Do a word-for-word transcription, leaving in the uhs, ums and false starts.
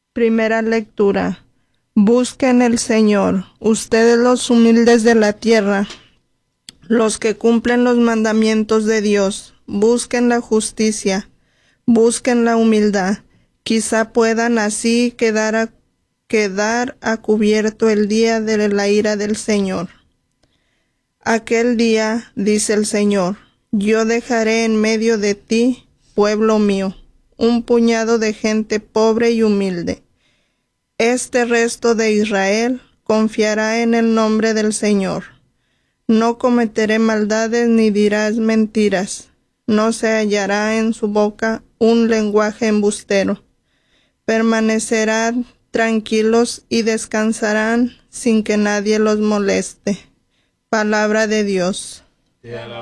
Primera lectura. Busquen el Señor, ustedes los humildes de la tierra, los que cumplen los mandamientos de Dios. Busquen la justicia, busquen la humildad. Quizá puedan así quedar a, quedar a cubierto el día de la ira del Señor. Aquel día, dice el Señor, yo dejaré en medio de ti, pueblo mío, un puñado de gente pobre y humilde. Este resto de Israel confiará en el nombre del Señor. No cometeré maldades ni dirás mentiras. No se hallará en su boca un lenguaje embustero. Permanecerán tranquilos y descansarán sin que nadie los moleste. Palabra de Dios.